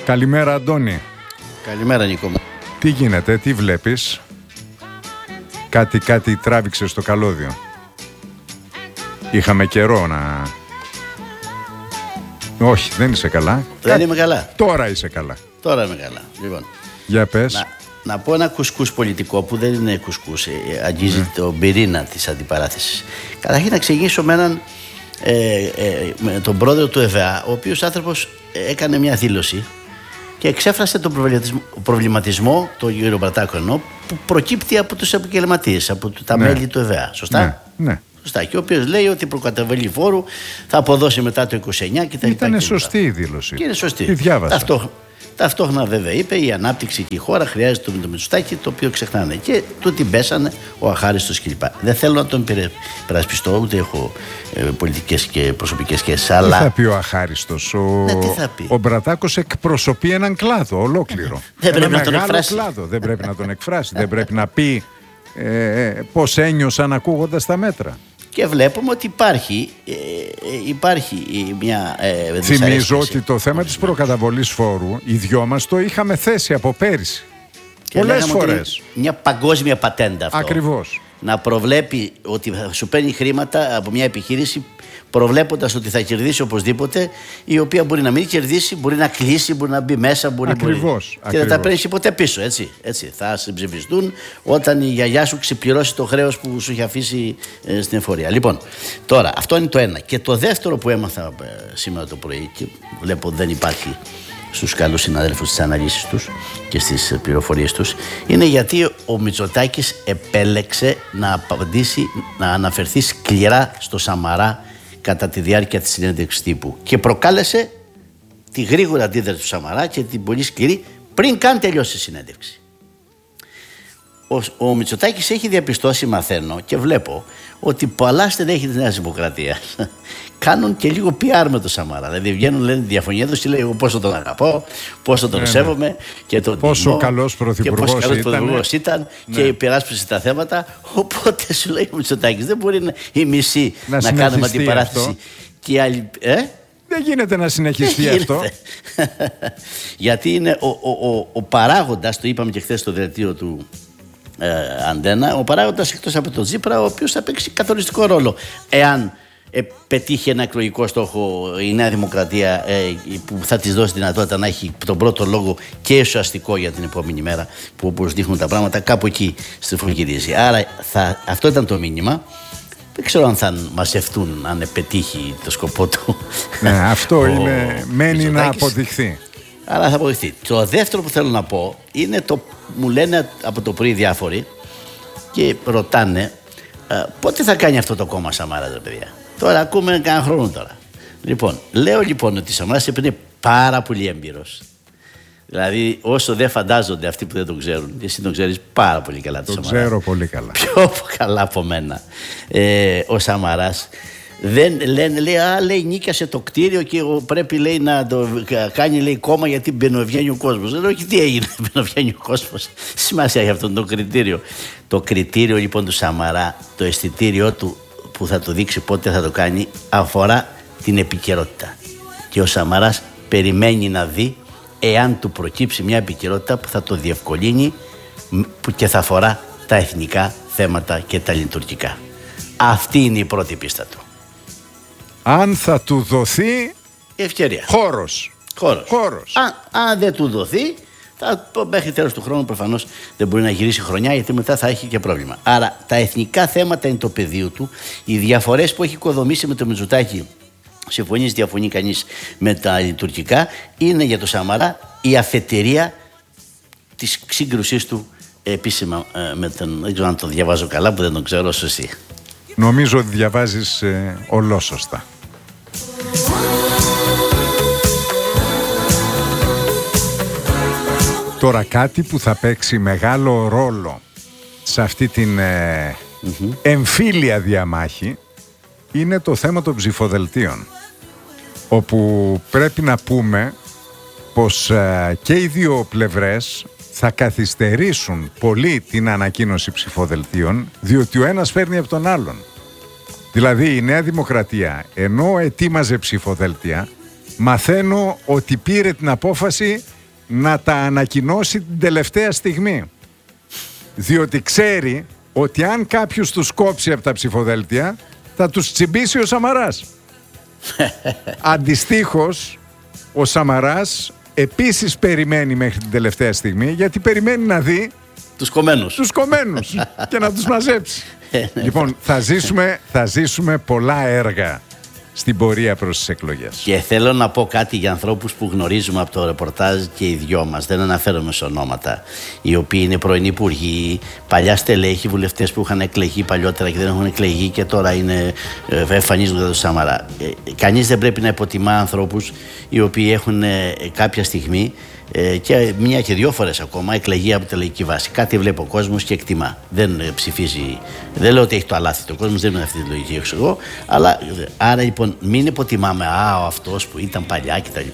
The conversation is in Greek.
Καλημέρα, Αντώνη. Καλημέρα, Νίκο μου. Τι γίνεται, τι βλέπεις? Κάτι τράβηξε στο καλώδιο. Είχαμε καιρό να... Όχι, δεν είσαι καλά. Δεν είμαι καλά. Τώρα είσαι καλά. Τώρα είμαι καλά. Λοιπόν, για πες. Να πω ένα κουσκούς πολιτικό που δεν είναι κουσκούς. Αγγίζει τον πυρήνα της αντιπαράθεσης. Καταρχήν να εξηγήσω με έναν με τον πρόεδρο του ΕΒΑ, ο οποίος άνθρωπος έκανε μια δήλωση και εξέφρασε τον προβληματισμό, το κύριο Μπρατάκο εννοώ, που προκύπτει από τους επαγγελματίες, από τα μέλη του ΕΒΑ. Σωστά? Ναι. Σωστά. Και ο οποίος λέει ότι η προκαταβολή φόρου θα αποδώσει μετά το 29 κτλ. Ήταν σωστή η δήλωση. Και είναι σωστή. Τη διάβασα. Ταυτόχρονα βέβαια είπε η ανάπτυξη και η χώρα χρειάζεται το Μητσοτάκη, το οποίο ξεχνάνε. Και του την πέσανε ο αχάριστος κλπ. Δεν θέλω να τον υπερασπιστώ, ούτε έχω πολιτικές και προσωπικές σχέσεις. Αλλά... Τι θα πει ο αχάριστος? Ο Μπρατάκος εκπροσωπεί έναν κλάδο ολόκληρο. Δεν πρέπει να τον εκφράσει. Κλάδο. Δεν πρέπει να τον εκφράσει. Δεν πρέπει να πει πώς ένιωσαν ακούγοντας τα μέτρα. Και βλέπουμε ότι υπάρχει μια Θυμίζω ότι το θέμα της προκαταβολής φόρου, οι δυο μας το είχαμε θέσει από πέρυσι. Πολλές φορές. Μια παγκόσμια πατέντα αυτό. Ακριβώς. Να προβλέπει ότι θα σου παίρνει χρήματα από μια επιχείρηση, προβλέποντας ότι θα κερδίσει οπωσδήποτε, η οποία μπορεί να μην κερδίσει, μπορεί να κλείσει, μπορεί να μπει μέσα, Ακριβώς. Και δεν τα παίρνει ποτέ πίσω. Έτσι. Θα συμψηφιστούν όταν η γιαγιά σου ξεπληρώσει το χρέος που σου είχε αφήσει στην εφορία. Λοιπόν, τώρα αυτό είναι το ένα. Και το δεύτερο που έμαθα σήμερα το πρωί, και βλέπω δεν υπάρχει στους καλούς συναδέλφους στις αναλύσεις τους και στις πληροφορίες τους, είναι γιατί ο Μητσοτάκης επέλεξε να αναφερθεί σκληρά στο Σαμαρά κατά τη διάρκεια της συνέντευξης τύπου και προκάλεσε τη γρήγορη αντίδραση του Σαμαρά και την πολύ σκληρή πριν καν τελειώσει η συνέντευξη. Ο Μητσοτάκης έχει διαπιστώσει, μαθαίνω και βλέπω, ότι πολλά στελέχη της Νέας Δημοκρατίας κάνουν και λίγο PR με το Σαμαρά. Δηλαδή βγαίνουν, λένε διαφωνία τους και λέει εγώ πόσο τον αγαπώ, πόσο τον σέβομαι και τον πόσο καλός πρωθυπουργός ήταν και υπεράσπισε τα θέματα. Οπότε σου λέει ο Μητσοτάκης δεν μπορεί οι μισοί να κάνουμε αντιπαράθεση και οι άλλοι. Δεν γίνεται να συνεχιστεί αυτό. Γιατί είναι ο παράγοντας, το είπαμε και χθες στο δελτίο του Αντένα, ο παράγοντας εκτός από τον Τσίπρα, ο οποίος θα παίξει καθοριστικό ρόλο εάν πετύχει ένα εκλογικό στόχο η Νέα Δημοκρατία, που θα της δώσει δυνατότητα να έχει τον πρώτο λόγο και ουσιαστικό για την επόμενη μέρα, που όπως δείχνουν τα πράγματα κάπου εκεί στριφογυρίζει. Άρα αυτό ήταν το μήνυμα. Δεν ξέρω αν θα μαζευτούν αν πετύχει το σκοπό του. Αυτό μένει να αποδειχθεί. Άρα θα αποδειχθεί. Το δεύτερο που θέλω να πω είναι μου λένε από το πρωί διάφοροι και ρωτάνε πότε θα κάνει αυτό το κόμμα Σαμάρας, ρε παιδιά. Τώρα ακούμε κανένα χρόνο τώρα. Λέω ότι Σαμάρας είναι πάρα πολύ έμπειρος. Δηλαδή, όσο δεν φαντάζονται αυτοί που δεν τον ξέρουν, εσύ τον ξέρεις πάρα πολύ καλά. Τον ξέρω πολύ καλά. Πιο καλά από μένα. Ο Σαμαράς λέει νίκιασε το κτίριο και πρέπει λέει να το κάνει λέει κόμμα γιατί μπαινοβγαίνει ο κόσμος. Δεν λέω και τι έγινε, μπαινοβγαίνει ο κόσμος. Σημασία έχει αυτό το κριτήριο. Το κριτήριο λοιπόν του Σαμαρά, το αισθητήριό του που θα το δείξει πότε θα το κάνει, αφορά την επικαιρότητα. Και ο Σαμαράς περιμένει να δει εάν του προκύψει μια επικαιρότητα που θα το διευκολύνει και θα αφορά τα εθνικά θέματα και τα λειτουργικά. Αυτή είναι η πρώτη πίστα του. Αν θα του δοθεί ευκαιρία. Χώρος. Αν δεν του δοθεί, μέχρι τέλος του χρόνου προφανώς δεν μπορεί να γυρίσει χρονιά, γιατί μετά θα έχει και πρόβλημα. Άρα τα εθνικά θέματα είναι το πεδίο του. Οι διαφορές που έχει οικοδομήσει με το Μητσοτάκη, διαφωνεί κανείς με τα λειτουργικά, είναι για το Σαμαρά η αφετηρία της σύγκρουσής του επίσημα με τον. Δεν ξέρω αν το διαβάζω καλά, που δεν τον ξέρω σωστή. Νομίζω ότι διαβάζεις ολόσωστα. Τώρα κάτι που θα παίξει μεγάλο ρόλο σε αυτή την εμφύλια διαμάχη είναι το θέμα των ψηφοδελτίων, όπου πρέπει να πούμε πως και οι δύο πλευρές θα καθυστερήσουν πολύ την ανακοίνωση ψηφοδελτίων, διότι ο ένας φέρνει από τον άλλον. Δηλαδή η Νέα Δημοκρατία, ενώ ετοίμαζε ψηφοδέλτια, μαθαίνω ότι πήρε την απόφαση να τα ανακοινώσει την τελευταία στιγμή. Διότι ξέρει ότι αν κάποιους τους κόψει από τα ψηφοδέλτια, θα τους τσιμπήσει ο Σαμαράς. Αντιστοίχως, ο Σαμαράς επίσης περιμένει μέχρι την τελευταία στιγμή, γιατί περιμένει να δει τους κομμένους και να τους μαζέψει. Λοιπόν, θα ζήσουμε πολλά έργα στην πορεία προς τις εκλογές. Και θέλω να πω κάτι για ανθρώπους που γνωρίζουμε από το ρεπορτάζ και οι δυο μας, δεν αναφέρομαι σε ονόματα, οι οποίοι είναι πρώην υπουργοί, παλιά στελέχοι, βουλευτές που είχαν εκλεγεί παλιότερα και δεν έχουν εκλεγεί και τώρα εμφανίζονται το Σαμαρά. Κανείς δεν πρέπει να υποτιμά ανθρώπους οι οποίοι έχουν κάποια στιγμή και μία και δύο φορές ακόμα εκλεγεί από τελική βάση. Κάτι βλέπει ο κόσμος και εκτιμά. Δεν ψηφίζει. Δεν λέω ότι έχει το αλάθητο. Ο κόσμος δεν είναι αυτή τη λογική, εγώ. Αλλά άρα λοιπόν μην υποτιμάμε αυτός που ήταν παλιά κτλ.